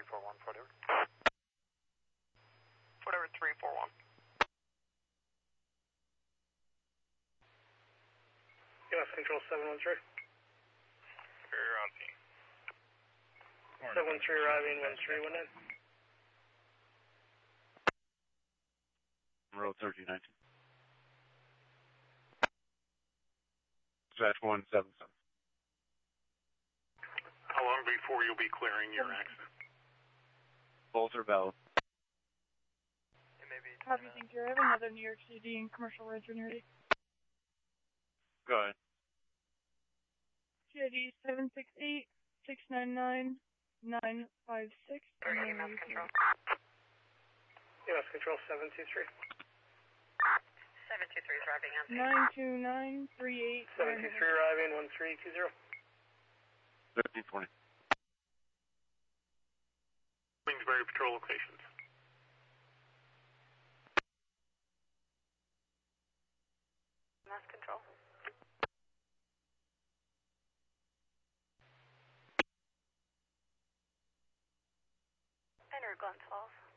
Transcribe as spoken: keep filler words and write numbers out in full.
three four one, Fort Edward. Fort Edward three four one. U S Control seven one three. You're on scene. seven one three arriving, one three one nine. Road thirteen nineteen. Dispatch one seven seven. How long before you'll be clearing your accident? Both are valid. Copy, thank you. I have another New York City and commercial roads when you're ready. Go ahead. G I D seven six eight, six nine nine, nine five six. U S Control. U S Control seven two three. seven two three is arriving on scene. nine two nine, three eight. seven two three arriving, one three two zero. thirteen twenty. Queensbury patrol locations. Mass Control. Enter Glens Falls.